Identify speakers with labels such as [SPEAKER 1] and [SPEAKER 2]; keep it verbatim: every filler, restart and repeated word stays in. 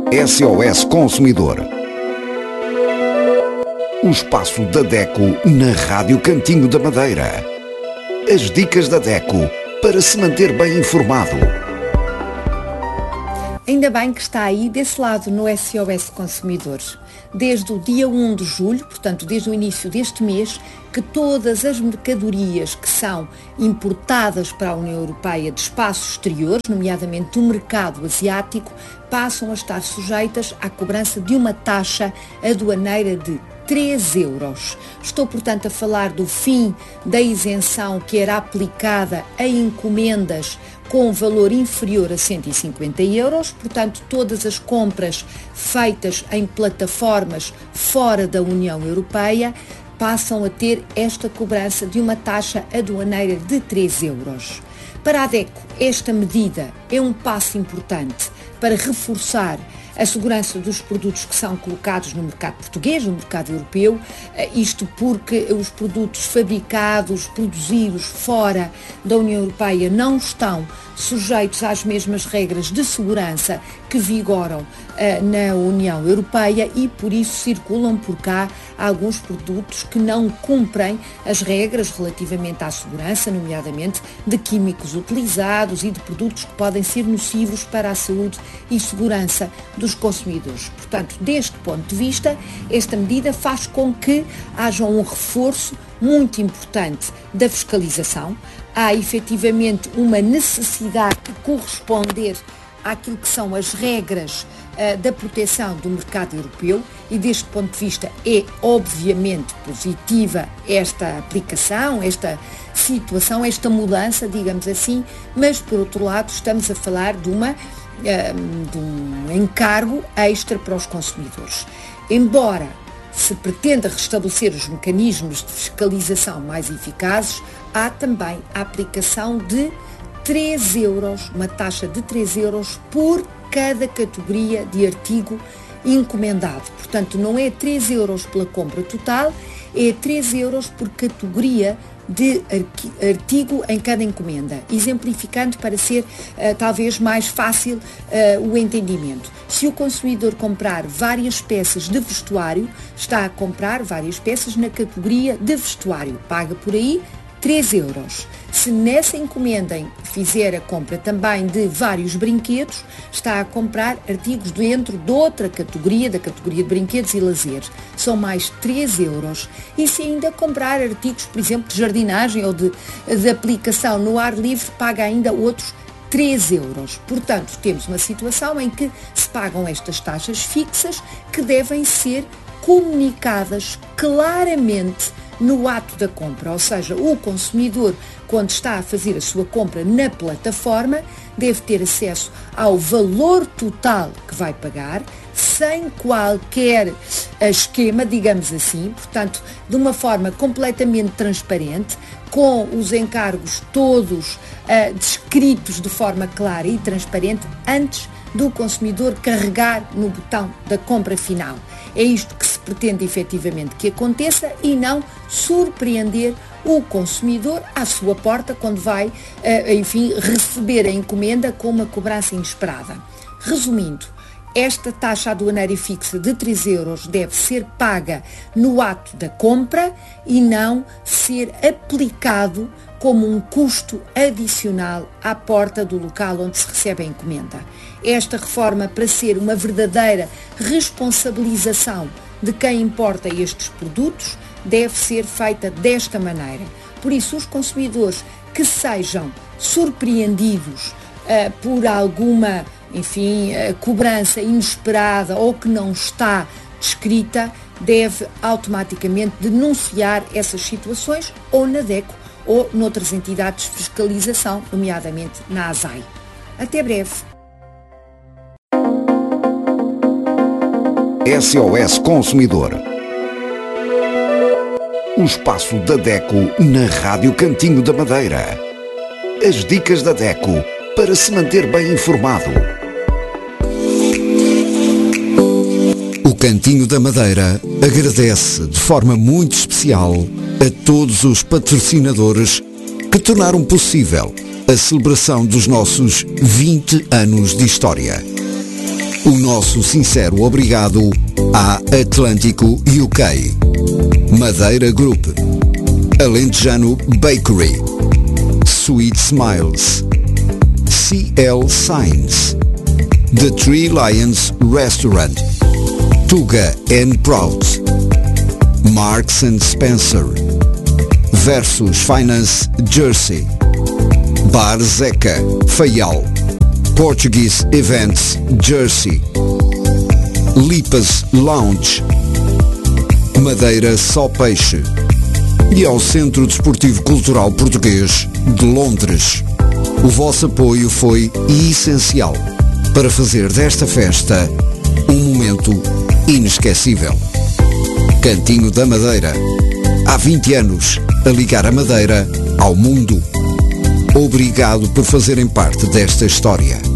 [SPEAKER 1] S O S Consumidor. O espaço da DECO na Rádio Cantinho da Madeira. As dicas da DECO para se manter bem informado.
[SPEAKER 2] Ainda bem que está aí desse lado no S O S Consumidor. Desde o dia primeiro de julho, portanto desde o início deste mês, que todas as mercadorias que são importadas para a União Europeia de espaços exteriores, nomeadamente do mercado asiático, passam a estar sujeitas à cobrança de uma taxa aduaneira de três euros. Estou, portanto, a falar do fim da isenção que era aplicada a encomendas com valor inferior a cento e cinquenta euros, portanto, todas as compras feitas em plataformas fora da União Europeia passam a ter esta cobrança de uma taxa aduaneira de três euros. Para a DECO, esta medida é um passo importante para reforçar a segurança dos produtos que são colocados no mercado português, no mercado europeu, isto porque os produtos fabricados, produzidos fora da União Europeia não estão sujeitos às mesmas regras de segurança que vigoram uh, na União Europeia e por isso circulam por cá alguns produtos que não cumprem as regras relativamente à segurança, nomeadamente de químicos utilizados e de produtos que podem ser nocivos para a saúde e segurança dos consumidores. Portanto, deste ponto de vista, esta medida faz com que haja um reforço muito importante da fiscalização. Há efetivamente uma necessidade de corresponder àquilo que são as regras uh, da proteção do mercado europeu e deste ponto de vista é obviamente positiva esta aplicação, esta situação, esta mudança, digamos assim, mas por outro lado estamos a falar de, uma, uh, de um encargo extra para os consumidores. Embora se pretenda restabelecer os mecanismos de fiscalização mais eficazes, há também a aplicação de três euros, uma taxa de três euros por cada categoria de artigo encomendado. Portanto, não é três euros pela compra total, é três euros por categoria de artigo em cada encomenda, exemplificando para ser uh, talvez mais fácil uh, o entendimento. Se o consumidor comprar várias peças de vestuário, está a comprar várias peças na categoria de vestuário, paga por aí três euros. Se nessa encomenda fizer a compra também de vários brinquedos, está a comprar artigos dentro de outra categoria, da categoria de brinquedos e lazer. São mais três euros. E se ainda comprar artigos, por exemplo, de jardinagem ou de, de aplicação no ar livre, paga ainda outros três euros. Portanto, temos uma situação em que se pagam estas taxas fixas que devem ser comunicadas claramente no ato da compra, ou seja, o consumidor, quando está a fazer a sua compra na plataforma, deve ter acesso ao valor total que vai pagar, sem qualquer esquema, digamos assim, portanto, de uma forma completamente transparente, com os encargos todos uh, descritos de forma clara e transparente, antes do consumidor carregar no botão da compra final. É isto que se pretende efetivamente que aconteça e não surpreender o consumidor à sua porta quando vai, enfim, receber a encomenda com uma cobrança inesperada. Resumindo, esta taxa aduaneira fixa de três euros deve ser paga no ato da compra e não ser aplicado como um custo adicional à porta do local onde se recebe a encomenda. Esta reforma, para ser uma verdadeira responsabilização de quem importa estes produtos, deve ser feita desta maneira. Por isso, os consumidores que sejam surpreendidos uh, por alguma, enfim, uh, cobrança inesperada ou que não está descrita, deve automaticamente denunciar essas situações ou na DECO ou noutras entidades de fiscalização, nomeadamente na ASAI. Até breve.
[SPEAKER 1] S O S Consumidor. O espaço da DECO na Rádio Cantinho da Madeira. As dicas da DECO para se manter bem informado. O Cantinho da Madeira agradece de forma muito especial a todos os patrocinadores que tornaram possível a celebração dos nossos vinte anos de história. O nosso sincero obrigado à Atlântico U K, Madeira Group, Alentejano Bakery, Sweet Smiles, C L Signs, The Three Lions Restaurant, Tuga and Proud, Marks and Spencer, Versus Finance Jersey, Bar Zeca, Faial, Portuguese Events Jersey, Lipas Lounge, Madeira Só Peixe e ao Centro Desportivo Cultural Português de Londres. O vosso apoio foi essencial para fazer desta festa um momento inesquecível. Cantinho da Madeira. Há vinte anos a ligar a Madeira ao mundo. Obrigado por fazerem parte desta história.